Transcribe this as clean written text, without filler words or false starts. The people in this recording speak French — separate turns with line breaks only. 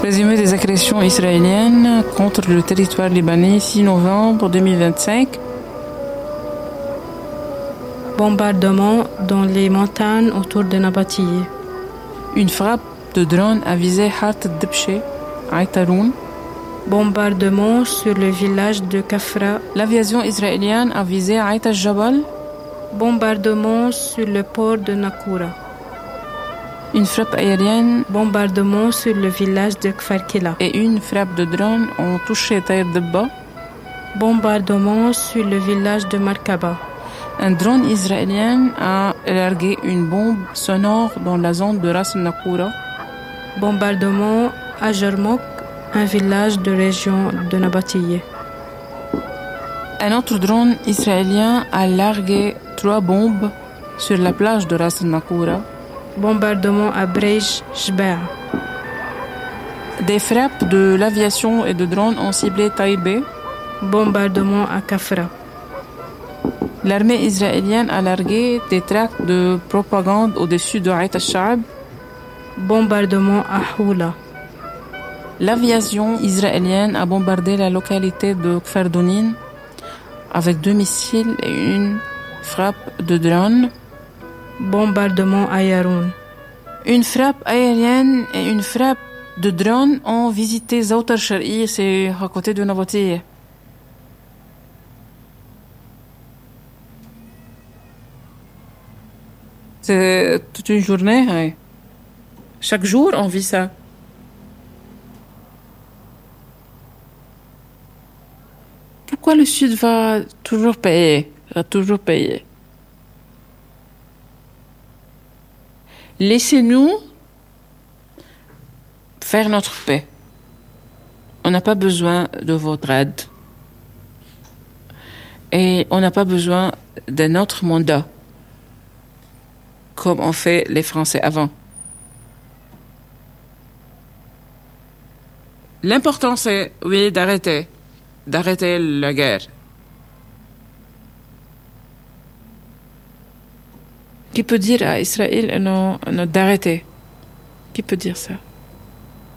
Résumé des agressions israéliennes contre le territoire libanais 6 novembre 2025.
Bombardement dans les montagnes autour de Nabatiyeh.
Une frappe de drone a visé Hart Dibché, Aïtaroun.
Bombardement sur le village de Kafra.
L'aviation israélienne a visé Aït al-Jabal.
Bombardement sur le port de Nakoura.
Une frappe aérienne.
Bombardement sur le village de Kfar Kila.
Et une frappe de drone ont touché Taïr Dibba.
Bombardement sur le village de Markaba.
Un drone israélien a largué une bombe sonore dans la zone de Ras al-Nakoura.
Bombardement à Jarmouk, un village de région de Nabatiyeh.
Un autre drone israélien a largué 3 bombes sur la plage de Ras al-Nakoura.
Bombardement à Brej Jbaa.
Des frappes de l'aviation et de drones ont ciblé Taïbé.
Bombardement à Kafra.
L'armée israélienne a largué des tracts de propagande au-dessus de Aït al-Sha'ab.
Bombardement à Houla.
L'aviation israélienne a bombardé la localité de Kfar Dounin avec 2 missiles et une frappe de drone.
Bombardement à Yaroun.
Une frappe aérienne et une frappe de drone ont visité Zawt al-Shar'i, c'est à côté de Nabatiyeh. C'est toute une journée, ouais. Chaque jour, on vit ça. Pourquoi le Sud va toujours payer? Laissez-nous faire notre paix. On n'a pas besoin de votre aide. Et on n'a pas besoin d'un autre mandat, comme ont fait les Français avant. L'important, c'est, oui, d'arrêter la guerre. Qui peut dire à Israël non, d'arrêter? Qui peut dire ça?